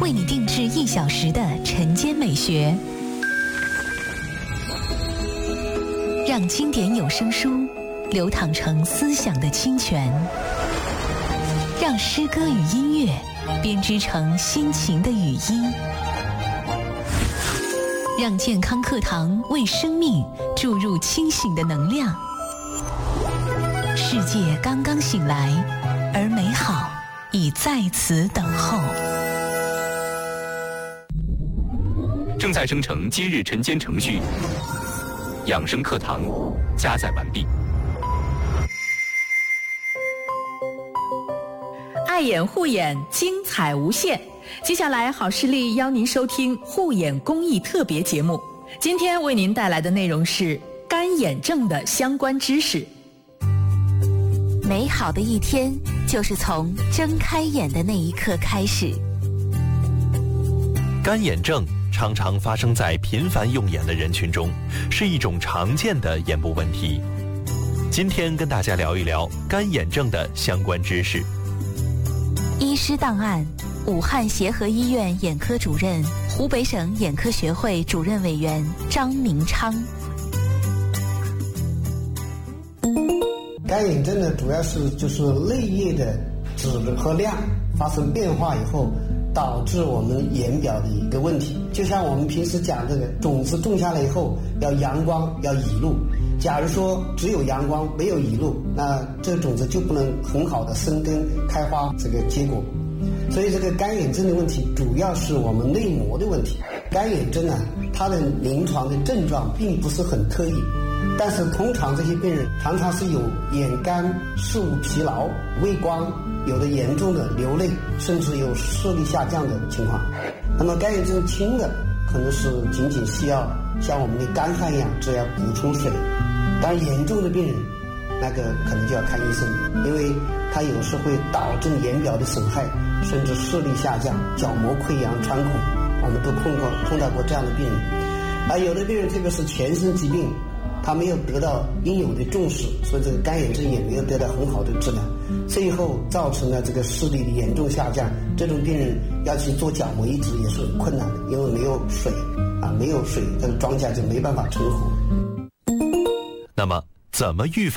为你定制1小时的晨间美学，让经典有声书流淌成思想的清泉，让诗歌与音乐编织成心情的语音，让健康课堂为生命注入清醒的能量。世界刚刚醒来，而美好已在此等候。 正在生成今日晨间程序，养生课堂加载完毕。 爱眼护眼，精彩无限。接下来好视力邀您收听护眼公益特别节目，今天为您带来的内容是干眼症的相关知识。 美好的一天就是从睁开眼的那一刻开始。 干眼症常常发生在频繁用眼的人群中，是一种常见的眼部问题。今天跟大家聊一聊干眼症的相关知识。 医师档案：武汉协和医院眼科主任、湖北省眼科学会主任委员张明昌。 干眼症呢，主要是就是泪液的质和量发生变化以后，导致我们眼表的一个问题。就像我们平时讲这个种子种下来以后，要阳光，要雨露。假如说只有阳光没有雨露，那这个种子就不能很好的生根开花这个结果。所以这个干眼症的问题主要是我们内膜的问题。干眼症啊，它的临床的症状并不是很特异，但是通常这些病人常常是有眼干、视物疲劳、畏光，有的严重的流泪，甚至有视力下降的情况。那么干眼症轻的可能是仅仅需要像我们的干旱一样，只要补充水。当然严重的病人那个可能就要看医生，因为它有时会导致眼表的损害，甚至视力下降、角膜溃疡、穿孔，我们都碰到过这样的病人。而有的病人特别是全身疾病，他没有得到应有的重视，所以这个干眼症也没有得到很好的治疗，最后造成了这个视力的严重下降。这种病人要去做角膜移植也是很困难的，因为没有水啊，没有水，这个庄稼就没办法成活。 那么怎么预防